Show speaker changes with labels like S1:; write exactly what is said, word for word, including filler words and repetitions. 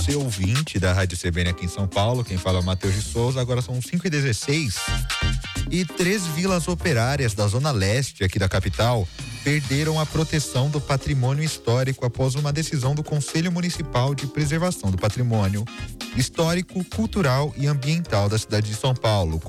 S1: Você ouvinte da Rádio C B N aqui em São Paulo, quem fala é o Matheus de Souza. Agora são cinco e dezesseis e três vilas operárias da zona leste aqui da capital perderam a proteção do patrimônio histórico após uma decisão do Conselho Municipal de Preservação do Patrimônio Histórico, Cultural e Ambiental da cidade de São Paulo.